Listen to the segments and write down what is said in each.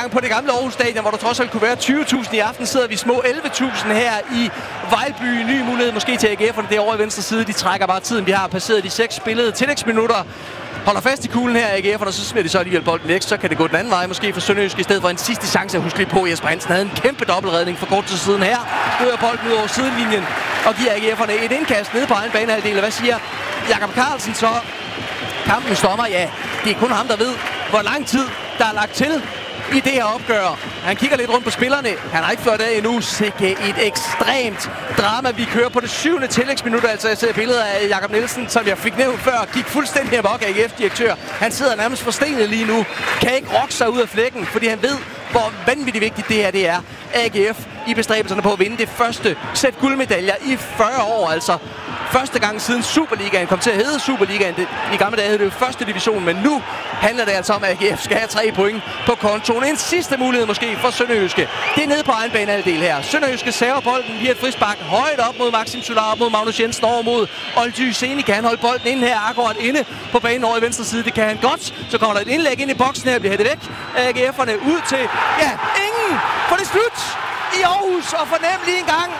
gang på det gamle Aarhus Stadion, hvor der trods alt kunne være 20.000 i aften, sidder vi små 11.000 her i Vejlby. Ny mulighed måske til AGF'erne derovre i venstre side. De trækker bare tiden. Vi har passeret de 6 spillede tillægsminutter. Holder fast i kuglen her AGF'erne, og så smider de så alligevel bolden væk. Så kan det gå den anden vej, måske for Sønderjysk i stedet for en sidste chance. Husk lige på, Jesper Hansen havde en kæmpe dobbeltredning for kort til siden her. Rører bolden ud over sidelinjen og giver AGF'erne et indkast nede på egen banehalvdel. Hvad siger Jakob Carlsen så? Kampen stopper, ja. Det er kun ham, der ved, hvor lang tid der er lagt til i det her opgør. Han kigger lidt rundt på spillerne. Han har ikke ført af endnu. Sikke et ekstremt drama. Vi kører på det 7. tillægsminut. Altså, jeg ser billeder af Jakob Nielsen, som jeg fik nævnt før. Gik fuldstændig amok, AGF-direktør. Han sidder nærmest forstenet lige nu. Kan ikke rokke sig ud af flækken, fordi han ved, hvor vanvittigt vigtigt det her det er. AGF i bestræbelserne på at vinde det første sæt guldmedaljer i 40 år. Altså første gang siden Superligaen kom til at hedde Superligaen. I gamle dage hed det jo første division, men nu handler det altså om, at AGF skal have 3 point på kontoen. En sidste mulighed måske for Sønderjyske. Det er nede på egen banehalvdel her. Sønderjyske saver bolden via et frispark højt op mod Maxim Solar, op mod Magnus Jensen, over mod Oldty Seni. Kan han holde bolden inde her, akkurat inde på banen over i venstre side. Det kan han godt. Så kommer der et indlæg ind i boksen her, bliver hættet væk. AGF'erne ud til, ja, ingen, for det er slut i Aarhus, og fornem lige en gang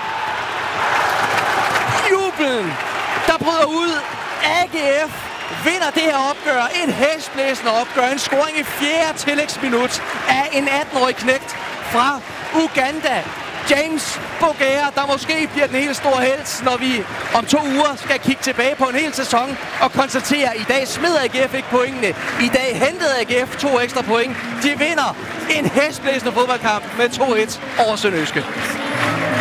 jublen, der bryder ud. AGF vinder det her opgør. Et hæsblæsende opgør. En scoring i 4. tillægsminut af en 18-årig knægt fra Uganda. James Bogea, der måske bliver den helt store helt, når vi om 2 uger skal kigge tilbage på en hel sæson og konstatere, at i dag smed AGF ikke pointene. I dag hentede AGF 2 ekstra point. De vinder en hæsblæsende fodboldkamp med 2-1 over Sønderjyske.